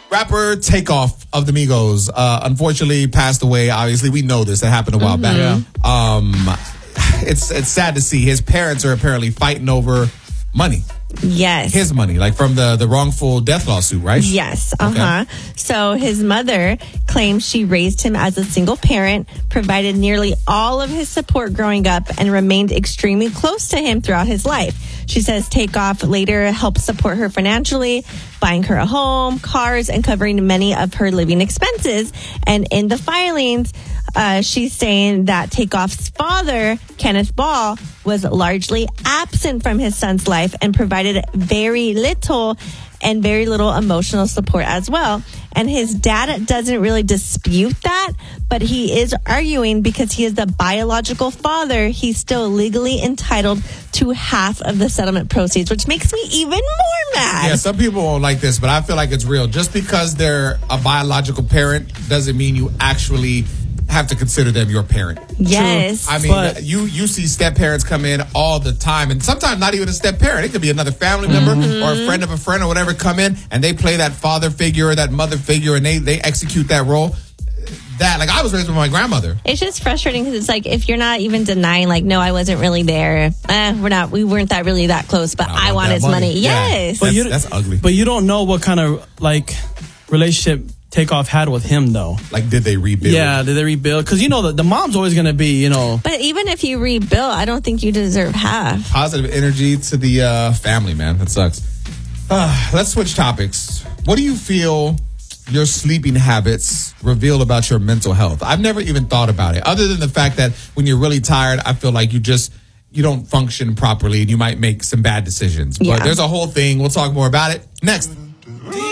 Rapper Takeoff of the Migos unfortunately passed away. Obviously, we know this. That happened a while back. Yeah. It's sad to see. His parents are apparently fighting over money. Yes. His money, like from the wrongful death lawsuit, right? Yes. Okay. So his mother claims she raised him as a single parent, provided nearly all of his support growing up, and remained extremely close to him throughout his life. She says Takeoff later helped support her financially, buying her a home, cars, and covering many of her living expenses. And in the filings, she's saying that Takeoff's father, Kenneth Ball, was largely absent from his son's life and provided very little emotional support as well. And his dad doesn't really dispute that, but he is arguing because he is the biological father, he's still legally entitled to half of the settlement proceeds, which makes me even more mad. Yeah, some people won't like this, but I feel like it's real. Just because they're a biological parent doesn't mean you actually have to consider them your parent. Yes. True. I mean, you see step parents come in all the time, and sometimes not even a step parent. It could be another family member or a friend of a friend or whatever come in, and they play that father figure or that mother figure, and they execute that role. That, like, I was raised with my grandmother. It's just frustrating because it's like, if you're not even denying, like, no, I wasn't really there. We weren't really that close, but I want his money. Yeah. Yes. But That's ugly. But you don't know what kind of, like, relationship Takeoff had with him, though. Like, did they rebuild? Yeah, did they rebuild? Because, the mom's always going to be, But even if you rebuild, I don't think you deserve half. Positive energy to the family, man. That sucks. Let's switch topics. What do you feel your sleeping habits reveal about your mental health? I've never even thought about it, other than the fact that when you're really tired, I feel like you don't function properly and you might make some bad decisions. Yeah. But there's a whole thing. We'll talk more about it next.